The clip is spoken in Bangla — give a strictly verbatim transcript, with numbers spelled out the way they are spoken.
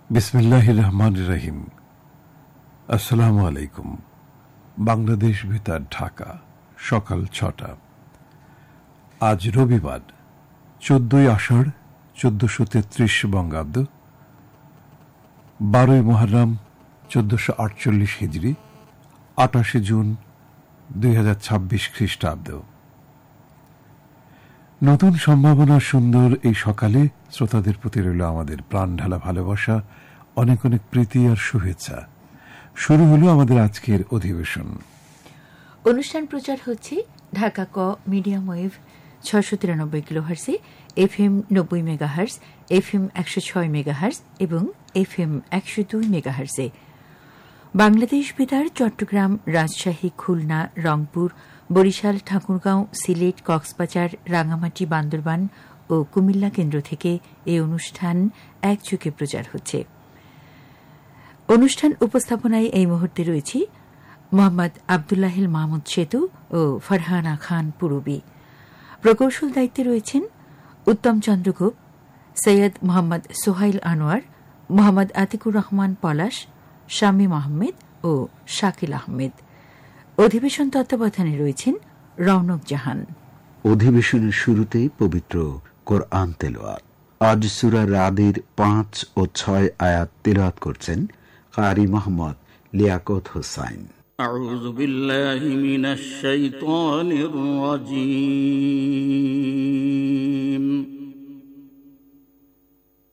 বিসমিল্লাহির রহমানির রহিম। আসসালামু আলাইকুম। বাংলাদেশ বেতার, ঢাকা, সকাল ছটা। আজ রবিবার, চোদ্দই আষাঢ় চোদ্দশো তেত্রিশ বঙ্গাব্দ, বারোই মুহররম চোদ্দশো আটচল্লিশ হিজরি, আটাশে জুন দুই হাজার ছাব্বিশ খ্রিস্টাব্দ। নতুন সম্ভাবনার সুন্দর এই সকালে শ্রোতাদের প্রতি রইল আমাদের প্রাণ ঢালা ভালোবাসা, অনেক অনেক প্রীতি আর শুভেচ্ছা। শুরু হলো আমাদের আজকের অধিবেশন। অনুষ্ঠান প্রচার হচ্ছে ঢাকা ক মিডিয়াম ওয়েভ ছয়শো তিরানব্বই কিলোহার্সে, এফ এম নব্বই মেগাহার্স, এফ এম একশো ছয় মেগাহার্স এবং এফ এম একশো দুই মেগাহার্সে। বাংলাদেশ বেতার চট্টগ্রাম, রাজশাহী, খুলনা, রংপুর, বরিশাল, ঠাকুরগাঁও, সিলেট, কক্সবাজার, রাঙামাটি, বান্দরবান ও কুমিল্লা কেন্দ্র থেকে এই অনুষ্ঠান একযোগে প্রচার হচ্ছে। অনুষ্ঠান উপস্থাপনায় এই মুহূর্তে রয়েছি মোহাম্মদ আবদুল্লাহিল মাহমুদ সেতু ও ফারহানা খান পুরবী। প্রকৌশল দায়িত্বে রয়েছেন উত্তম চন্দ্র গুপ, সৈয়দ মোহাম্মদ সোহাইল আনোয়ার, মোহাম্মদ আতিকুর রহমান পলাশ, শামীম আহমেদ ও শাকিল আহমেদ। অধিবেশন তত্ত্বাবধানে রয়েছেন রৌনক জাহান। অধিবেশনের শুরুতেই পবিত্র কোরআন তেলাওয়াত। আজ সূরা রাদের পাঁচ ও ছয় আয়াত তিলাওয়াত করছেন কারি মোহাম্মদ লিয়াকত হোসাইন। আউযু বিল্লাহি মিনাশ শাইতানির রাজীম।